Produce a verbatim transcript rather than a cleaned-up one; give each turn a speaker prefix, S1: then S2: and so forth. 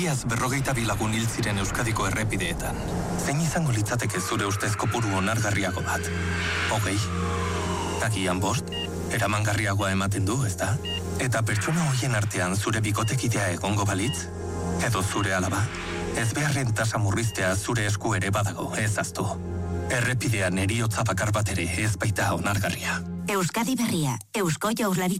S1: Iaz berrogeita bilagun hil ziren Euskadiko errepideetan. Zein izango litzateke zure ustez kopuru onargarriago bat? Hogei? Takian bost? Eramangarriagoa ematen du, ezta? Eta pertsona hoien artean zure bikotekidea egongo balitz? Edo zure alaba? Ez beharren tasa murriztea zure esku ere badago, ez aztu. Errepidean eriotza bakar bat ere ez baita onargarria.
S2: Euskadi Berria, Eusko Jaurlaritza.